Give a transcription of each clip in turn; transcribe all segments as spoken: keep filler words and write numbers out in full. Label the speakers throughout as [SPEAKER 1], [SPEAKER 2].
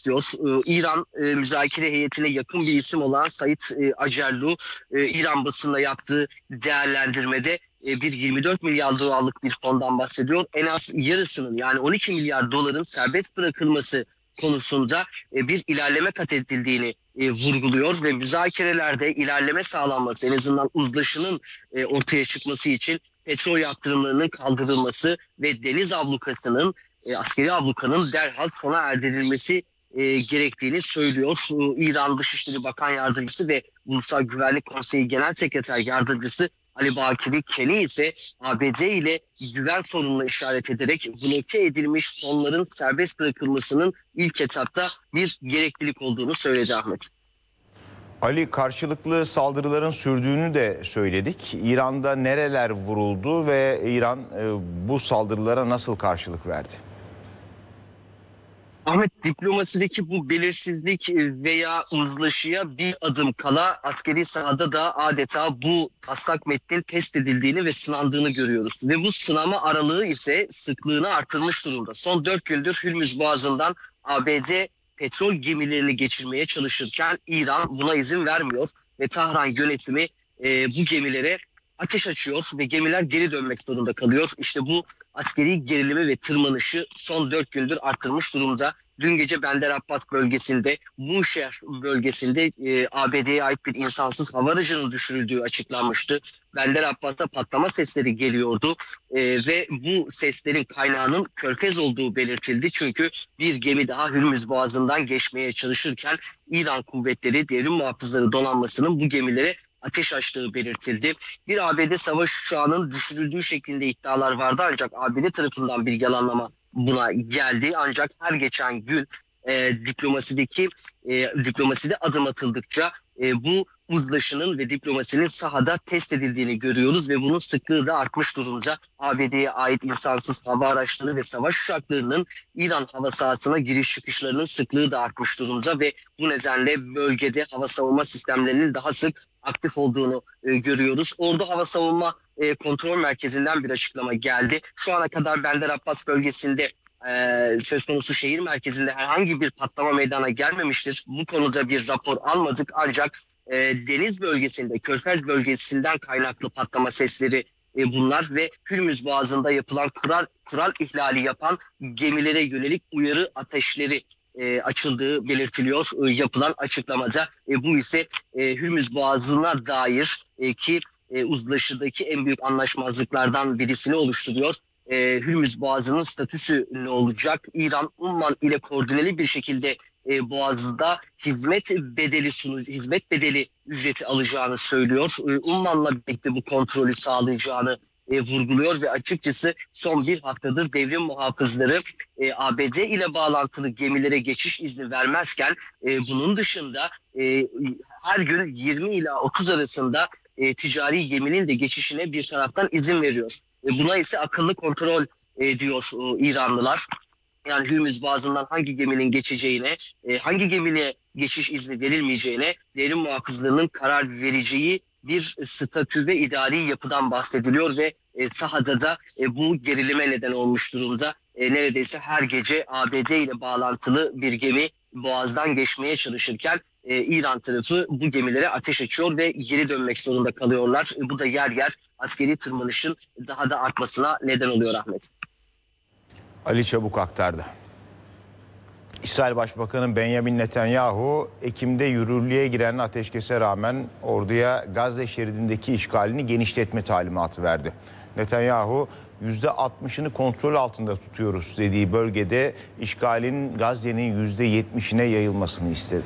[SPEAKER 1] istiyor. İran müzakere heyetine yakın bir isim olan Said Acerlu, İran basınına yaptığı değerlendirmede bir yirmi dört milyar dolarlık bir fondan bahsediyor. En az yarısının, yani on iki milyar doların serbest bırakılması konusunda bir ilerleme kat edildiğini vurguluyor ve müzakerelerde ilerleme sağlanması, en azından uzlaşının ortaya çıkması için petrol yaptırımlarının kaldırılması ve deniz ablukasının, askeri ablukanın derhal sona erdirilmesi gerektiğini söylüyor. İran Dışişleri Bakan Yardımcısı ve Ulusal Güvenlik Konseyi Genel Sekreter Yardımcısı Ali Bakiri Keni ise A B D ile güven sorununa işaret ederek bloke edilmiş fonların serbest bırakılmasının ilk etapta bir gereklilik olduğunu söyledi Ahmet.
[SPEAKER 2] Ali, karşılıklı saldırıların sürdüğünü de söyledik. İran'da nereler vuruldu ve İran bu saldırılara nasıl karşılık verdi?
[SPEAKER 1] Ahmet, diplomasideki bu belirsizlik veya uzlaşıya bir adım kala askeri sahada da adeta bu taslak metnin test edildiğini ve sınandığını görüyoruz. Ve bu sınama aralığı ise sıklığını artırmış durumda. Son dört gündür Hürmüz Boğazı'ndan A B D petrol gemilerini geçirmeye çalışırken İran buna izin vermiyor ve Tahran yönetimi e, bu gemilere ateş açıyor ve gemiler geri dönmek zorunda kalıyor. İşte bu askeri gerilimi ve tırmanışı son dört gündür arttırmış durumda. Dün gece Bender Abbas bölgesinde, Bushehr bölgesinde e, A B D'ye ait bir insansız hava aracının düşürüldüğü açıklanmıştı. Bender Abbas'a patlama sesleri geliyordu e, ve bu seslerin kaynağının Körfez olduğu belirtildi. Çünkü bir gemi daha Hürmüz Boğazı'ndan geçmeye çalışırken İran kuvvetleri, devrim muhafızları donanmasının bu gemilere ateş açtığı belirtildi. Bir A B D savaş uçağının düşürüldüğü şeklinde iddialar vardı, ancak A B D tarafından bir yalanlama buna geldi. Ancak her geçen gün e, diplomasideki e, diplomaside adım atıldıkça e, bu uzlaşının ve diplomasinin sahada test edildiğini görüyoruz ve bunun sıklığı da artmış durumda. A B D'ye ait insansız hava araçları ve savaş uçaklarının İran hava sahasına giriş çıkışlarının sıklığı da artmış durumda ve bu nedenle bölgede hava savunma sistemlerinin daha sık aktif olduğunu e, görüyoruz. Ordu Hava Savunma e, Kontrol Merkezi'nden bir açıklama geldi. Şu ana kadar Bender Abbas bölgesinde e, söz konusu şehir merkezinde herhangi bir patlama meydana gelmemiştir. Bu konuda bir rapor almadık, ancak e, deniz bölgesinde, Körfez bölgesinden kaynaklı patlama sesleri e, bunlar ve Hürmüz Boğazı'nda yapılan kural, kural ihlali yapan gemilere yönelik uyarı ateşleri E, açıldığı belirtiliyor e, yapılan açıklamada. E, bu ise e, Hürmüz Boğazı'na dair e, ki e, uzlaşıdaki en büyük anlaşmazlıklardan birisini oluşturuyor. E, Hürmüz Boğazı'nın statüsü ne olacak? İran, Umman ile koordineli bir şekilde e, Boğazı'da hizmet bedeli sunu, hizmet bedeli ücreti alacağını söylüyor. E, Umman'la birlikte bu kontrolü sağlayacağını E, vurguluyor ve açıkçası son bir haftadır devrim muhafızları e, A B D ile bağlantılı gemilere geçiş izni vermezken e, bunun dışında e, her gün yirmi ila otuz arasında e, ticari geminin de geçişine bir taraftan izin veriyor. E, buna ise akıllı kontrol e, diyor e, İranlılar. Yani Hürmüz Boğazı'ndan hangi geminin geçeceğine, e, hangi gemiye geçiş izni verilmeyeceğine devrim muhafızlarının karar vereceği bir statü ve idari yapıdan bahsediliyor ve e, sahada da e, bu gerilime neden olmuş durumda. E, neredeyse her gece A B D ile bağlantılı bir gemi Boğaz'dan geçmeye çalışırken e, İran tarafı bu gemilere ateş açıyor ve geri dönmek zorunda kalıyorlar. E, bu da yer yer askeri tırmanışın daha da artmasına neden oluyor Ahmet.
[SPEAKER 2] Ali Çabuk aktardı. İsrail Başbakanı Benjamin Netanyahu, Ekim'de yürürlüğe giren ateşkese rağmen orduya Gazze şeridindeki işgalini genişletme talimatı verdi. Netanyahu, yüzde altmışını kontrol altında tutuyoruz dediği bölgede işgalin Gazze'nin yüzde yetmişine yayılmasını istedi.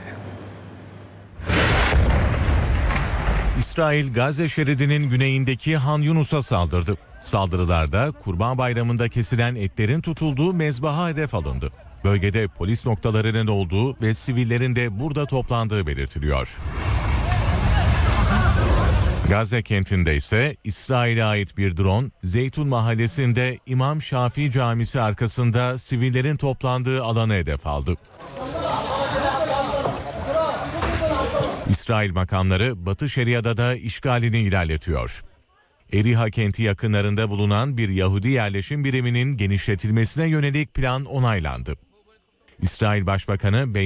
[SPEAKER 3] İsrail, Gazze şeridinin güneyindeki Han Yunus'a saldırdı. Saldırılarda Kurban Bayramı'nda kesilen etlerin tutulduğu mezbaha hedef alındı. Bölgede polis noktalarının olduğu ve sivillerin de burada toplandığı belirtiliyor. Gazze kentinde ise İsrail'e ait bir drone, Zeytun Mahallesi'nde İmam Şafii Camisi arkasında sivillerin toplandığı alanı hedef aldı. İsrail makamları Batı Şeria'da da işgalini ilerletiyor. Eriha kenti yakınlarında bulunan bir Yahudi yerleşim biriminin genişletilmesine yönelik plan onaylandı. İsrail Başbakanı